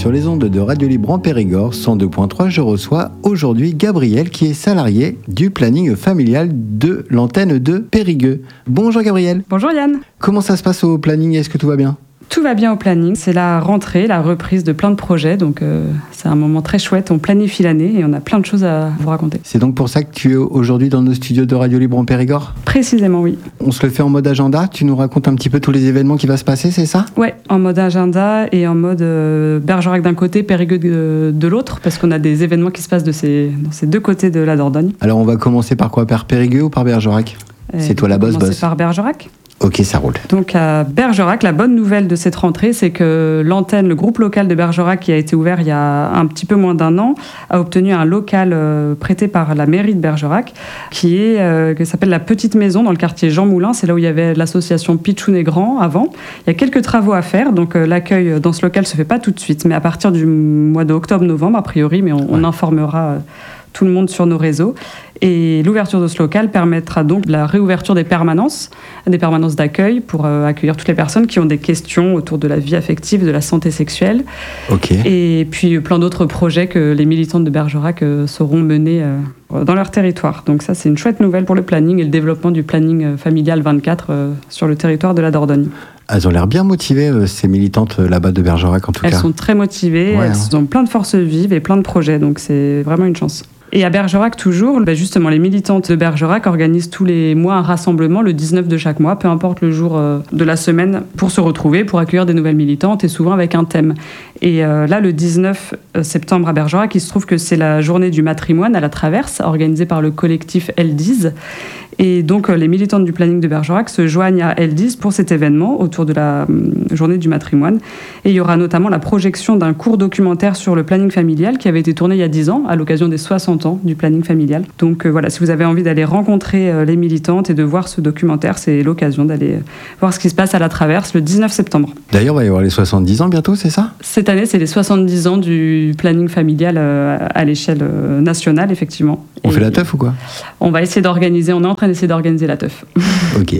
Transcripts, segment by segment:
Sur les ondes de Radio Libre en Périgord, 102.3, je reçois aujourd'hui Gabriel qui est salarié du planning familial de l'antenne de Périgueux. Bonjour Gabriel. Bonjour Yann. Comment ça se passe au planning? Est-ce que tout va bien? Tout va bien au planning, c'est la rentrée, la reprise de plein de projets, donc c'est un moment très chouette, on planifie l'année et on a plein de choses à vous raconter. C'est donc pour ça que tu es aujourd'hui dans nos studios de Radio Libre en Périgord? Précisément, oui. On se le fait en mode agenda, tu nous racontes un petit peu tous les événements qui vont se passer, c'est ça? Ouais, en mode agenda et en mode Bergerac d'un côté, Périgueux de l'autre, parce qu'on a des événements qui se passent dans ces deux côtés de la Dordogne. Alors on va commencer par quoi? Par Périgueux ou par Bergerac? C'est toi la boss. On va commencer par Bergerac. Ok, ça roule. Donc à Bergerac, la bonne nouvelle de cette rentrée, c'est que l'antenne, le groupe local de Bergerac, qui a été ouvert il y a un petit peu moins d'1 an, a obtenu un local prêté par la mairie de Bergerac, qui s'appelle la Petite Maison dans le quartier Jean Moulin. C'est là où il y avait l'association Pitchoun et Grand avant. Il y a quelques travaux à faire, donc l'accueil dans ce local se fait pas tout de suite, mais à partir du mois d'octobre-novembre a priori, mais on informera tout le monde sur nos réseaux. Et l'ouverture de ce local permettra donc la réouverture des permanences d'accueil pour accueillir toutes les personnes qui ont des questions autour de la vie affective, de la santé sexuelle. Okay. Et puis plein d'autres projets que les militantes de Bergerac sauront mener dans leur territoire. Donc ça, c'est une chouette nouvelle pour le planning et le développement du planning familial 24 sur le territoire de la Dordogne. Elles ont l'air bien motivées, ces militantes là-bas de Bergerac en tout cas. Elles sont très motivées, elles ont plein de forces vives et plein de projets, donc c'est vraiment une chance. Et à Bergerac toujours, justement, les militantes de Bergerac organisent tous les mois un rassemblement le 19 de chaque mois, peu importe le jour de la semaine, pour se retrouver, pour accueillir des nouvelles militantes et souvent avec un thème. Et là, le 19 septembre à Bergerac, il se trouve que c'est la journée du matrimoine à la Traverse, organisée par le collectif L10. Et donc, les militantes du planning de Bergerac se joignent à L10 pour cet événement autour de la journée du matrimoine. Et il y aura notamment la projection d'un court documentaire sur le planning familial qui avait été tourné il y a 10 ans, à l'occasion des 60 ans du planning familial. Donc voilà, si vous avez envie d'aller rencontrer les militantes et de voir ce documentaire, c'est l'occasion d'aller voir ce qui se passe à la Traverse le 19 septembre. D'ailleurs, il va y avoir les 70 ans bientôt, c'est ça? Cette année, c'est les 70 ans du planning familial à l'échelle nationale, effectivement. On fait la teuf ou quoi? On va essayer d'organiser, on est en train d'essayer d'organiser la teuf. Ok.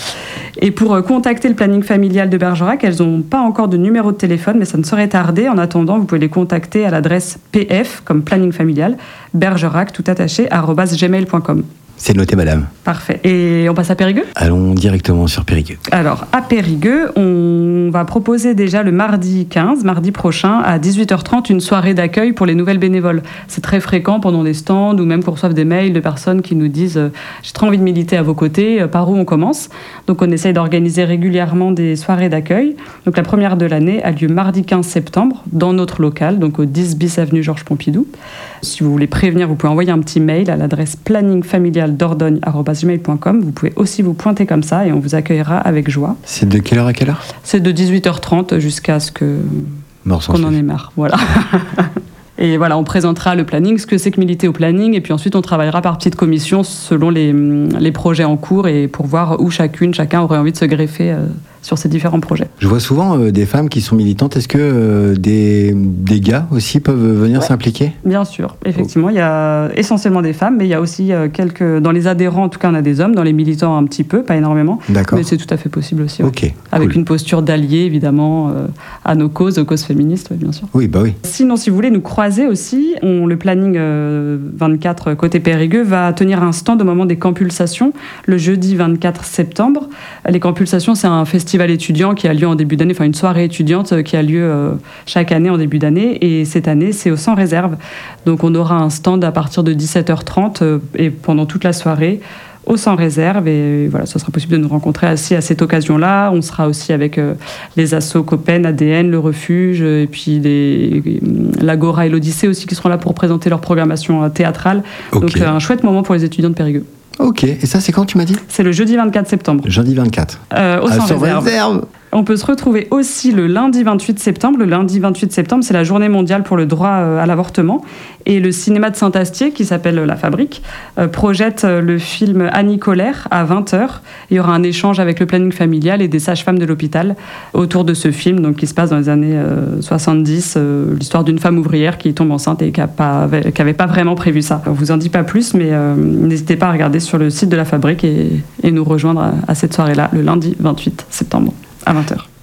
Et pour contacter le planning familial de Bergerac, elles n'ont pas encore de numéro de téléphone, mais ça ne saurait tarder. En attendant, vous pouvez les contacter à l'adresse pf, comme planning familial, bergerac, tout attaché, @gmail.com. C'est noté, madame. Parfait. Et on passe à Périgueux ? Allons directement sur Périgueux. Alors, à Périgueux, on va proposer déjà le mardi 15, mardi prochain, à 18h30, une soirée d'accueil pour les nouvelles bénévoles. C'est très fréquent pendant des stands ou même qu'on reçoive des mails de personnes qui nous disent « J'ai trop envie de militer à vos côtés, par où on commence ?» Donc, on essaye d'organiser régulièrement des soirées d'accueil. Donc, la première de l'année a lieu mardi 15 septembre, dans notre local, donc au 10 bis avenue Georges Pompidou. Si vous voulez prévenir, vous pouvez envoyer un petit mail à l'adresse planningfamilialdordogne@gmail.com. Vous pouvez aussi vous pointer comme ça et on vous accueillera avec joie. C'est de quelle heure à quelle heure? C'est de 18h30 jusqu'à ce qu'on en ait marre. Voilà. Et voilà, on présentera le planning, ce que c'est que militer au planning, et puis ensuite on travaillera par petites commissions selon les projets en cours et pour voir où chacun aurait envie de se greffer sur ces différents projets. Je vois souvent des femmes qui sont militantes. Est-ce que des gars aussi peuvent venir s'impliquer? Bien sûr, effectivement, il y a essentiellement des femmes, mais il y a aussi dans les adhérents, en tout cas on a des hommes, dans les militants un petit peu, pas énormément. D'accord. Mais c'est tout à fait possible aussi. Ok. Avec cool. Une posture d'allié, évidemment, à nos causes, aux causes féministes, bien sûr. Oui, bah oui. Sinon, si vous voulez nous croiser aussi, le planning 24 côté Périgueux va tenir un stand au moment des Campulsations, le jeudi 24 septembre. Les Campulsations, c'est un festival étudiant qui a lieu en début d'année, enfin une soirée étudiante qui a lieu chaque année en début d'année, et cette année c'est au Sans Réserve. Donc on aura un stand à partir de 17h30 et pendant toute la soirée au Sans Réserve, et voilà, ça sera possible de nous rencontrer aussi à cette occasion-là. On sera aussi avec les assos Copen, ADN, le Refuge, et puis l'Agora et l'Odyssée aussi qui seront là pour présenter leur programmation théâtrale. Okay. Donc un chouette moment pour les étudiants de Périgueux. Ok, et ça c'est quand tu m'as dit? C'est le jeudi 24 septembre. Jeudi 24. Au Sans Réserve. On peut se retrouver aussi le lundi 28 septembre. Le lundi 28 septembre, c'est la journée mondiale pour le droit à l'avortement. Et le cinéma de Saint-Astier, qui s'appelle La Fabrique, projette le film Annie Colère à 20h. Il y aura un échange avec le planning familial et des sages-femmes de l'hôpital autour de ce film, donc qui se passe dans les années 70, l'histoire d'une femme ouvrière qui tombe enceinte et qui n'avait pas vraiment prévu ça. On ne vous en dit pas plus, mais n'hésitez pas à regarder sur le site de La Fabrique et nous rejoindre à cette soirée-là, le lundi 28 septembre. À 20h.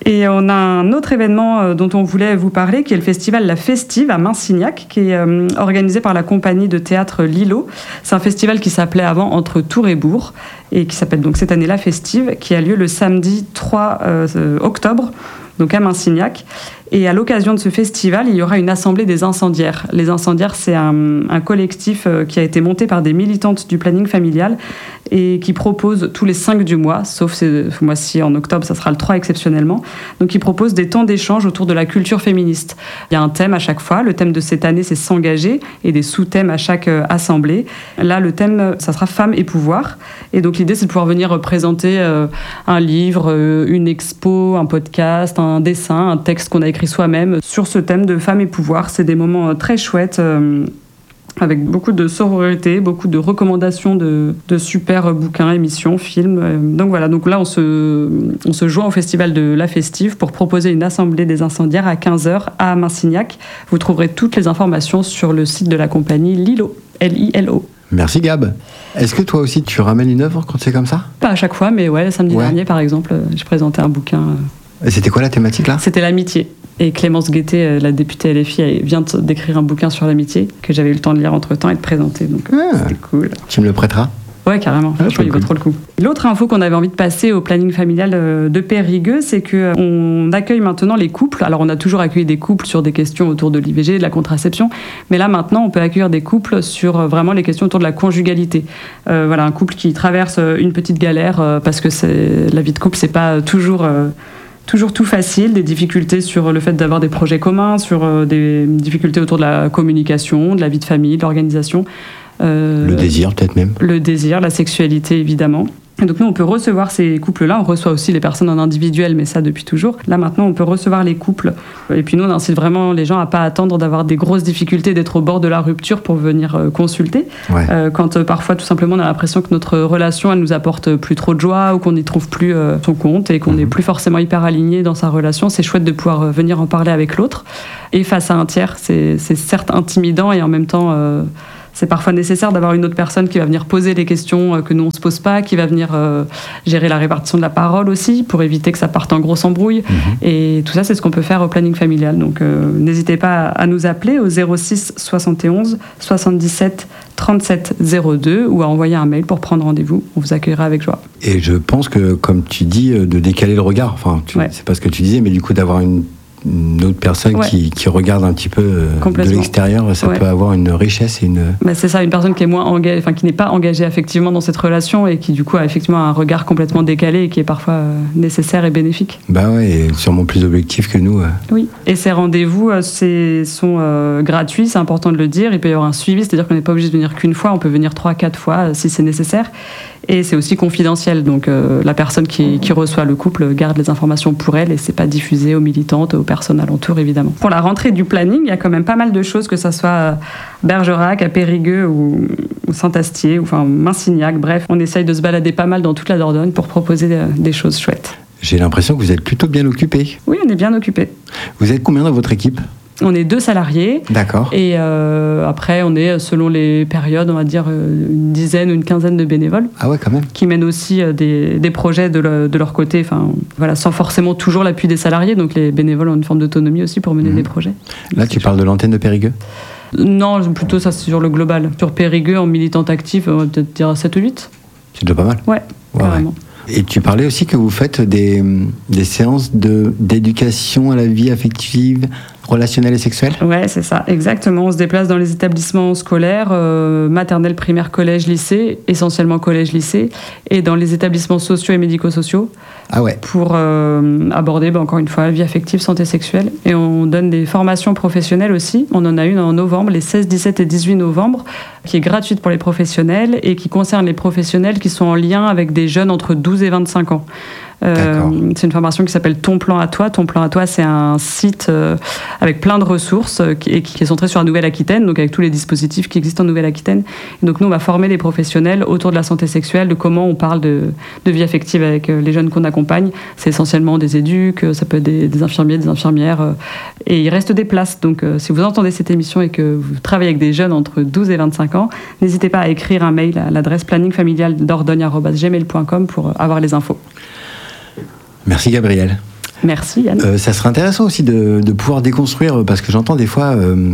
Et on a un autre événement dont on voulait vous parler, qui est le festival La Festive à Manssignac, qui est organisé par la compagnie de théâtre Lilo. C'est un festival qui s'appelait avant Entre Tours et Bourg, et qui s'appelle donc cette année La Festive, qui a lieu le samedi 3 octobre, donc à Manssignac. Et à l'occasion de ce festival, il y aura une assemblée des incendiaires. Les incendiaires, c'est un collectif qui a été monté par des militantes du planning familial et qui propose tous les 5 du mois, sauf ce mois-ci en octobre, ça sera le 3 exceptionnellement. Donc ils proposent des temps d'échange autour de la culture féministe. Il y a un thème à chaque fois. Le thème de cette année, c'est s'engager, et des sous-thèmes à chaque assemblée. Là, le thème, ça sera femmes et pouvoir. Et donc l'idée, c'est de pouvoir venir présenter un livre, une expo, un podcast, un dessin, un texte qu'on a écrit soi-même sur ce thème de femmes et pouvoir. C'est des moments très chouettes, avec beaucoup de sororité, beaucoup de recommandations de super bouquins, émissions, films. Donc voilà, donc là on se joint au festival de La Festive pour proposer une assemblée des incendiaires à 15h à Manssignac. Vous trouverez toutes les informations sur le site de la compagnie Lilo, Lilo. Merci Gab. Est-ce que toi aussi tu ramènes une œuvre quand c'est comme ça ? Pas à chaque fois, mais ouais, le samedi dernier par exemple, j'ai présenté un bouquin. Et c'était quoi la thématique là ? C'était l'amitié. Et Clémence Guettet, la députée LFI, vient d'écrire un bouquin sur l'amitié que j'avais eu le temps de lire entre-temps et de présenter. Donc c'était cool. Tu me le prêteras ? Ouais, carrément. Franchement, il vaut trop le coup. L'autre info qu'on avait envie de passer au planning familial de Périgueux, c'est qu'on accueille maintenant les couples. Alors, on a toujours accueilli des couples sur des questions autour de l'IVG, de la contraception. Mais là, maintenant, on peut accueillir des couples sur vraiment les questions autour de la conjugalité. Voilà, un couple qui traverse une petite galère parce que la vie de couple, c'est pas toujours tout facile, des difficultés sur le fait d'avoir des projets communs, sur des difficultés autour de la communication, de la vie de famille, de l'organisation. Le désir peut-être même. Le désir, la sexualité évidemment. Et donc nous, on peut recevoir ces couples-là. On reçoit aussi les personnes en individuel, mais ça depuis toujours. Là maintenant, on peut recevoir les couples. Et puis nous, on incite vraiment les gens à pas attendre d'avoir des grosses difficultés, d'être au bord de la rupture pour venir consulter. Ouais. Quand parfois, tout simplement, on a l'impression que notre relation, elle nous apporte plus trop de joie ou qu'on n'y trouve plus son compte et qu'on n'est plus forcément hyper aligné dans sa relation. C'est chouette de pouvoir venir en parler avec l'autre. Et face à un tiers, c'est certes intimidant et en même temps... c'est parfois nécessaire d'avoir une autre personne qui va venir poser les questions que nous on se pose pas, qui va venir gérer la répartition de la parole aussi pour éviter que ça parte en grosse embrouille. Et tout ça, c'est ce qu'on peut faire au planning familial. Donc n'hésitez pas à nous appeler au 06 71 77 37 02 ou à envoyer un mail pour prendre rendez-vous. On vous accueillera avec joie. Et je pense que, comme tu dis, de décaler le regard. Enfin, c'est pas ce que tu disais, mais du coup d'avoir une autre personne qui regarde un petit peu de l'extérieur, ça peut avoir une richesse et une... c'est ça, une personne qui est moins engagée, qui n'est pas engagée affectivement dans cette relation et qui du coup a effectivement un regard complètement décalé et qui est parfois nécessaire et bénéfique. Bah ouais, et sûrement plus objectif que nous. Oui, et ces rendez-vous sont gratuits, c'est important de le dire. Il peut y avoir un suivi, c'est-à-dire qu'on n'est pas obligé de venir qu'une fois, on peut venir 3-4 fois si c'est nécessaire. Et c'est aussi confidentiel, donc la personne qui reçoit le couple garde les informations pour elle et c'est pas diffusé aux militantes, aux personnes alentour évidemment. Pour la rentrée du planning, il y a quand même pas mal de choses, que ça soit à Bergerac, à Périgueux ou Saint-Astier, ou enfin Manssignac, bref, on essaye de se balader pas mal dans toute la Dordogne pour proposer des choses chouettes. J'ai l'impression que vous êtes plutôt bien occupés. Oui, on est bien occupés. Vous êtes combien dans votre équipe ? On est 2 salariés. D'accord. Et après, on est, selon les périodes, on va dire une dizaine ou une quinzaine de bénévoles. Ah ouais, quand même. Qui mènent aussi des projets de leur côté, voilà, sans forcément toujours l'appui des salariés. Donc les bénévoles ont une forme d'autonomie aussi pour mener des projets. Là, tu parles de l'antenne de Périgueux ? Non, plutôt ça, c'est sur le global. Sur Périgueux, en militante active, on va peut-être dire 7 ou 8. C'est déjà pas mal. Ouais, carrément. Et tu parlais aussi que vous faites des séances d'éducation à la vie affective, relationnelle et sexuelle ? Ouais, c'est ça, exactement. On se déplace dans les établissements scolaires, maternelle, primaire, collège, lycée, essentiellement collège-lycée, et dans les établissements sociaux et médico-sociaux. Ah ouais. Pour aborder, encore une fois, la vie affective, santé sexuelle. Et on donne des formations professionnelles aussi. On en a une en novembre, les 16, 17 et 18 novembre, qui est gratuite pour les professionnels et qui concerne les professionnels qui sont en lien avec des jeunes entre 12 et 25 ans. C'est une formation qui s'appelle Ton plan à toi. Ton plan à toi, c'est un site avec plein de ressources qui est centré sur la Nouvelle-Aquitaine, donc avec tous les dispositifs qui existent en Nouvelle-Aquitaine. Et donc nous, on va former les professionnels autour de la santé sexuelle, de comment on parle de vie affective avec les jeunes qu'on accompagne. C'est essentiellement des éduques, ça peut être des infirmiers, des infirmières, et il reste des places. Donc si vous entendez cette émission et que vous travaillez avec des jeunes entre 12 et 25 ans, n'hésitez pas à écrire un mail à l'adresse planningfamilialdordogne@gmail.com pour avoir les infos. Merci Gabriel. Merci Yann. Ça serait intéressant aussi de pouvoir déconstruire, parce que j'entends des fois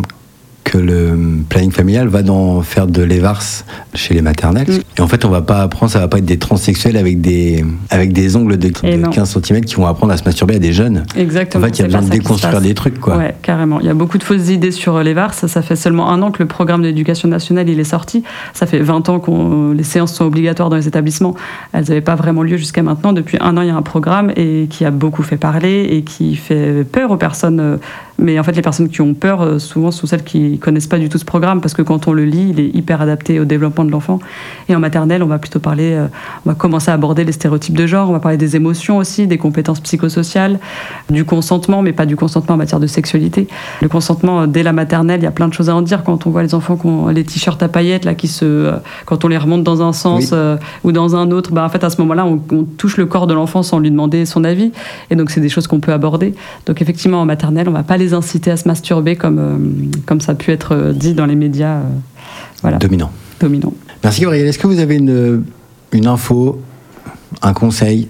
que le planning familial va faire de l'EVARS chez les maternelles. Et en fait, on va pas apprendre, ça va pas être des transsexuels avec des ongles de 15 cm qui vont apprendre à se masturber à des jeunes. Exactement. En fait, il y a besoin de déconstruire des trucs, quoi. Ouais, carrément. Il y a beaucoup de fausses idées sur l'EVARS. Ça fait seulement 1 an que le programme d'éducation nationale il est sorti. Ça fait 20 ans que les séances sont obligatoires dans les établissements. Elles n'avaient pas vraiment lieu jusqu'à maintenant. Depuis 1 an, il y a un programme et qui a beaucoup fait parler et qui fait peur aux personnes. Mais en fait, les personnes qui ont peur, souvent, sont celles qui connaissent pas du tout ce programme, parce que quand on le lit, il est hyper adapté au développement de l'enfant. Et en maternelle, on va plutôt parler, on va commencer à aborder les stéréotypes de genre, on va parler des émotions aussi, des compétences psychosociales, du consentement, mais pas du consentement en matière de sexualité. Le consentement, dès la maternelle, il y a plein de choses à en dire. Quand on voit les enfants qui ont les t-shirts à paillettes, là, quand on les remonte dans un sens ou dans un autre, en fait, à ce moment-là, on touche le corps de l'enfant sans lui demander son avis. Et donc, c'est des choses qu'on peut aborder. Donc, effectivement, en maternelle, on va pas les inciter à se masturber comme ça a pu être dit dans les médias. Dominant. Merci Gabriel. Est-ce que vous avez une info, un conseil,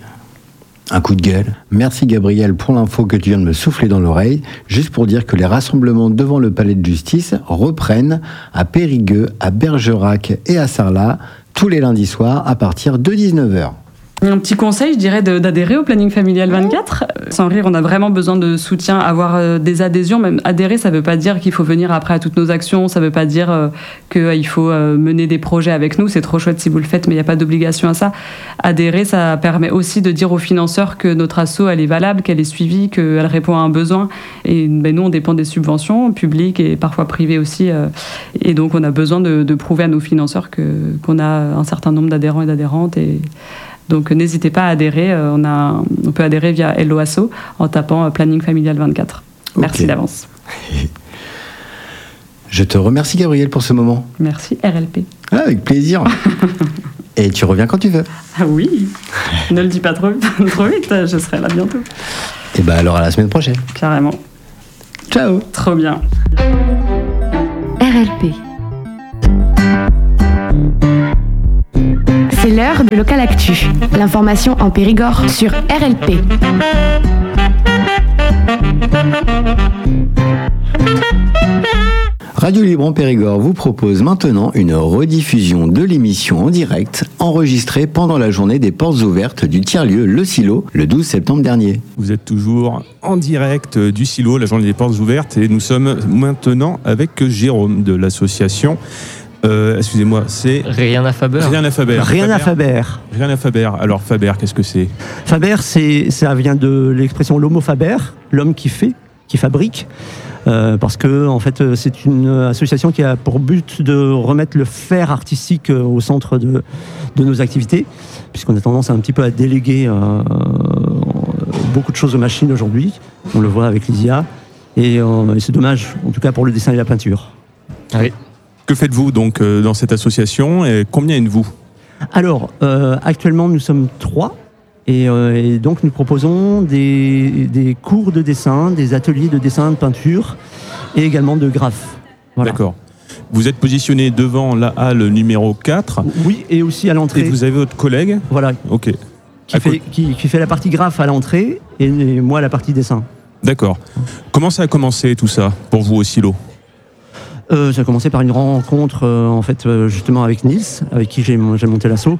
un coup de gueule? Merci Gabriel pour l'info que tu viens de me souffler dans l'oreille. Juste pour dire que les rassemblements devant le palais de justice reprennent à Périgueux, à Bergerac et à Sarlat tous les lundis soirs à partir de 19h. Un petit conseil, je dirais d'adhérer au planning familial 24. Sans rire, on a vraiment besoin de soutien, avoir des adhésions. Même adhérer, ça ne veut pas dire qu'il faut venir après à toutes nos actions, ça ne veut pas dire qu'il faut mener des projets avec nous. C'est trop chouette si vous le faites, mais il n'y a pas d'obligation à ça. Adhérer, ça permet aussi de dire aux financeurs que notre asso, elle est valable, qu'elle est suivie, qu'elle répond à un besoin. Et nous, on dépend des subventions publiques et parfois privées aussi. Et donc, on a besoin de prouver à nos financeurs qu'on a un certain nombre d'adhérents et d'adhérentes. Donc n'hésitez pas à adhérer, on peut adhérer via Hello Asso en tapant Planning Familial 24. Merci d'avance. Je te remercie Gabriel pour ce moment. Merci RLP. Avec plaisir. Et tu reviens quand tu veux. Ah oui, ne le dis pas trop vite, je serai là bientôt. Et alors à la semaine prochaine. Carrément. Ciao. Trop bien. RLP. C'est l'heure de Local Actu. L'information en Périgord sur RLP. Radio Libre en Périgord vous propose maintenant une rediffusion de l'émission en direct, enregistrée pendant la journée des portes ouvertes du tiers-lieu Le Silo, le 12 septembre dernier. Vous êtes toujours en direct du Silo, la journée des portes ouvertes, et nous sommes maintenant avec Jérôme de l'association. Excusez-moi, c'est... Rien à Faber. Alors Faber, qu'est-ce que c'est? Faber, ça vient de l'expression l'homo faber, l'homme qui fait, qui fabrique. Parce que en fait, c'est une association qui a pour but de remettre le faire artistique au centre de nos activités, puisqu'on a tendance un petit peu à déléguer beaucoup de choses aux machines aujourd'hui. On le voit avec l'ISIA. Et c'est dommage, en tout cas pour le dessin et la peinture. Oui. Que faites-vous donc dans cette association et combien êtes-vous? Alors, actuellement, nous sommes 3 et donc nous proposons des cours de dessin, des ateliers de dessin, de peinture et également de graphe. Voilà. D'accord. Vous êtes positionné devant la halle numéro 4. Oui, et aussi à l'entrée. Et vous avez votre collègue? Voilà. Ok. Qui fait la partie graphe à l'entrée et moi la partie dessin. D'accord. Comment ça a commencé tout ça pour vous au Silo? Ça a commencé par une rencontre justement avec Nils, avec qui j'ai monté l'asso.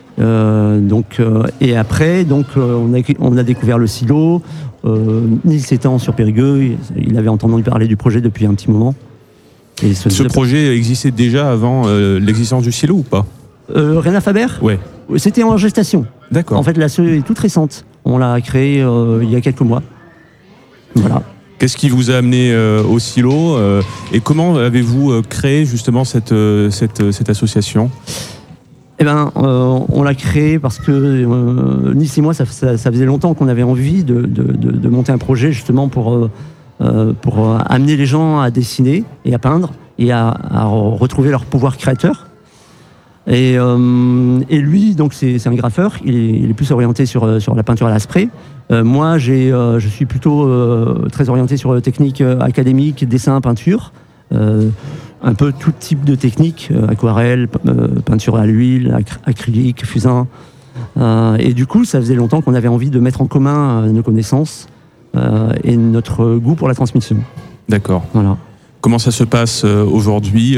Et après, on a découvert le Silo. Nils étant sur Périgueux, il avait entendu parler du projet depuis un petit moment. Et ce projet existait déjà avant l'existence du Silo ou pas? Rien à Faber? Ouais. C'était en gestation. D'accord. En fait, l'asso est toute récente. On l'a créée il y a quelques mois. Voilà. Qu'est-ce qui vous a amené au Silo et comment avez-vous créé justement cette association? On l'a créé parce que Nice et moi, ça faisait longtemps qu'on avait envie de monter un projet justement pour amener les gens à dessiner et à peindre et à retrouver leur pouvoir créateur. Et lui, donc c'est un graffeur, il est plus orienté sur la peinture à la spray. Moi, je suis plutôt très orienté sur technique académique, dessin, peinture. Un peu tout type de technique, aquarelle, peinture à l'huile, acrylique, fusain. Et du coup, ça faisait longtemps qu'on avait envie de mettre en commun nos connaissances et notre goût pour la transmission. D'accord. Voilà. Comment ça se passe aujourd'hui ?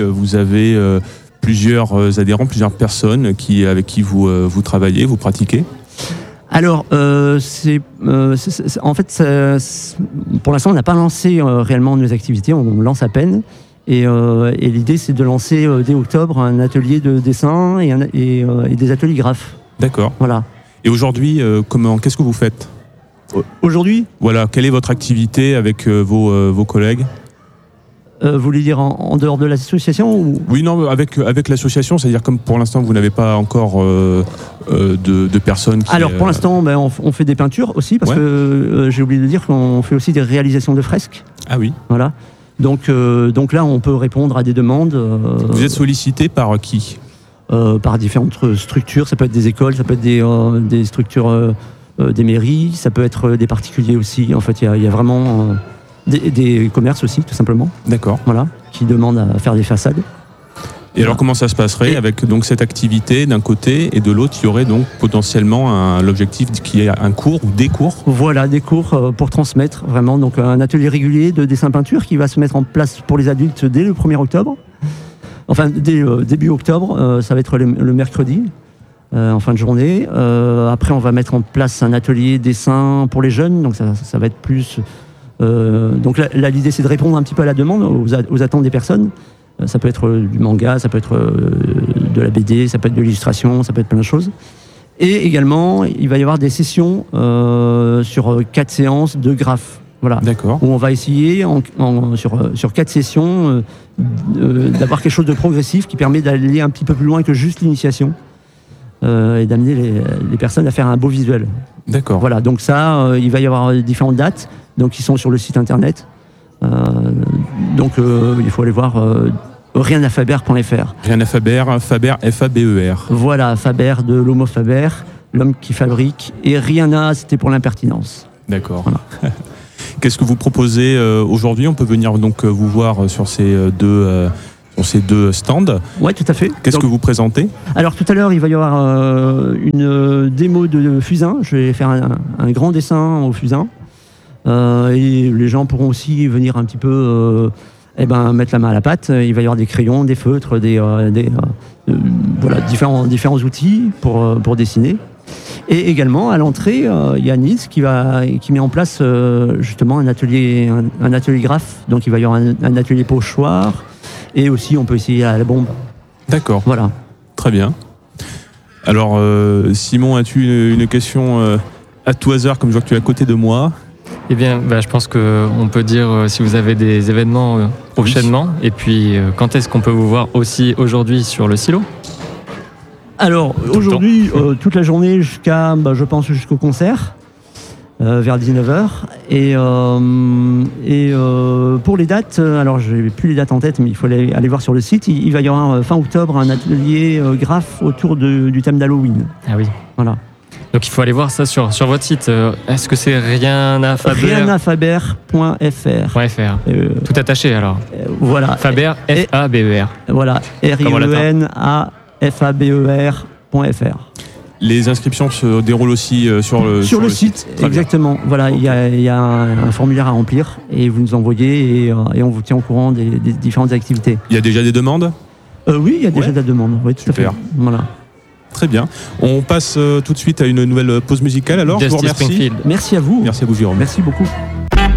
Vous avez plusieurs adhérents, plusieurs personnes avec qui vous travaillez, vous pratiquez ? Alors, en fait, pour l'instant, on n'a pas lancé réellement nos activités, on lance à peine. Et l'idée, c'est de lancer dès octobre un atelier de dessin et des ateliers graphes. D'accord. Voilà. Et aujourd'hui, qu'est-ce que vous faites ? Aujourd'hui ? Voilà, quelle est votre activité avec vos collègues ? Vous voulez dire en dehors de l'association ou... Oui, non, avec l'association, c'est-à-dire comme pour l'instant vous n'avez pas encore de personnes qui... Alors pour l'instant, on fait des peintures aussi, parce que j'ai oublié de dire qu'on fait aussi des réalisations de fresques. Ah oui. Voilà. Donc là, on peut répondre à des demandes. Vous êtes sollicité par qui ? Par différentes structures, ça peut être des écoles, ça peut être des structures des mairies, ça peut être des particuliers aussi. En fait, il y a vraiment... Des commerces aussi, tout simplement. D'accord. Voilà, qui demandent à faire des façades. Et alors, comment ça se passerait avec donc cette activité d'un côté et de l'autre, il y aurait donc potentiellement l'objectif qui est un cours ou des cours ? Voilà, des cours pour transmettre vraiment. Donc, un atelier régulier de dessin-peinture qui va se mettre en place pour les adultes dès le 1er octobre. Enfin, dès début octobre, ça va être le mercredi, en fin de journée. Après, on va mettre en place un atelier dessin pour les jeunes. Donc, ça va être plus... donc là, l'idée, c'est de répondre un petit peu à la demande, aux attentes des personnes. Ça peut être du manga, ça peut être de la BD, ça peut être de l'illustration, ça peut être plein de choses. Et également, il va y avoir des sessions sur 4 séances de graphes. Voilà. D'accord. Où on va essayer, sur 4 sessions, d'avoir quelque chose de progressif qui permet d'aller un petit peu plus loin que juste l'initiation. Et d'amener les personnes à faire un beau visuel. D'accord. Voilà, donc ça, il va y avoir différentes dates, donc ils sont sur le site internet. Donc il faut aller voir riennafaber.fr. Riennafaber, Faber, F-A-B-E-R. Voilà, Faber de l'homo Faber, l'homme qui fabrique, et Rihanna, c'était pour l'impertinence. D'accord. Voilà. Qu'est-ce que vous proposez aujourd'hui ? On peut venir donc vous voir sur ces deux stands. Oui, tout à fait. Qu'est-ce que vous présentez ? Alors tout à l'heure, il va y avoir une démo de fusain. Je vais faire un grand dessin au fusain. Et les gens pourront aussi venir un petit peu mettre la main à la pâte. Il va y avoir des crayons, des feutres, voilà, différents outils pour dessiner. Et également, à l'entrée, il y a Nils qui met en place justement un atelier graphe. Donc il va y avoir un atelier pochoir. Et aussi, on peut essayer à la bombe. D'accord. Voilà. Très bien. Alors, Simon, as-tu une question à tout hasard, comme je vois que tu es à côté de moi ? Eh bien, je pense qu'on peut dire si vous avez des événements prochainement. Oui. Et puis, quand est-ce qu'on peut vous voir aussi aujourd'hui sur le silo ? Alors, aujourd'hui, toute la journée jusqu'à, je pense, jusqu'au concert. Vers 19h. Et pour les dates, alors je n'ai plus les dates en tête, mais il faut aller voir sur le site. Il va y avoir fin octobre un atelier graphe autour du thème d'Halloween. Ah oui. Voilà. Donc il faut aller voir ça sur votre site. Est-ce que c'est riennafaber.fr. Tout attaché alors. Voilà. Faber, F-A-B-E-R. Voilà. riennafaber.fr. Les inscriptions se déroulent aussi sur le site. Exactement. Bien. Voilà, il y a un formulaire à remplir et vous nous envoyez et on vous tient au courant des différentes activités. Il y a déjà des demandes ? Oui, il y a déjà des demandes. Oui, tout super. À fait. Voilà. Très bien. On passe tout de suite à une nouvelle pause musicale alors. Je vous remercie. Merci à vous. Merci à vous, Jérôme. Merci beaucoup.